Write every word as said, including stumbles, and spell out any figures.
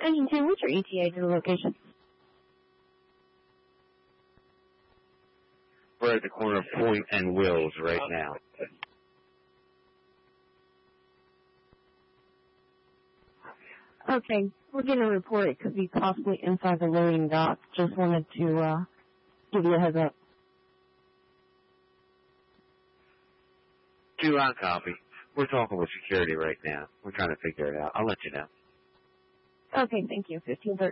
Engine two, what's your E T A to the location? We're at the corner of Point and Wills right now. Okay, we're getting a report. It could be possibly inside the loading dock. Just wanted to uh, give you a heads up. Two on copy. We're talking with security right now. We're trying to figure it out. I'll let you know. Okay, thank you. fifteen thirteen.